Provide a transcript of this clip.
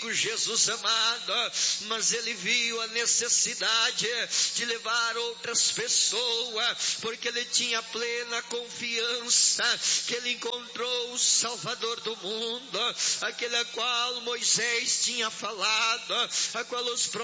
contigo, Jesus amado, mas ele viu a necessidade de levar outras pessoas, porque ele tinha plena confiança que ele encontrou o Salvador do mundo, aquele a qual Moisés tinha falado, a qual os